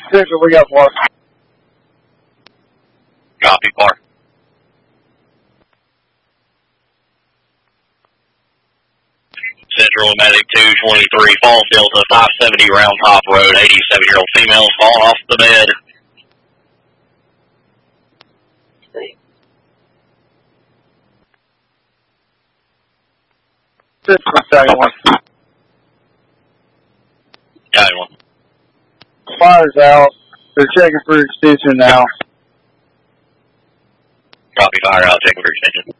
Central, we got Park. Copy, Park. Central Medic 223, Falls Delta 570 Round Top Road, 87-year-old female falling off the bed. Central, second one. Got one. Fire's out. They're checking for extension now. Copy, fire out, checking for extension.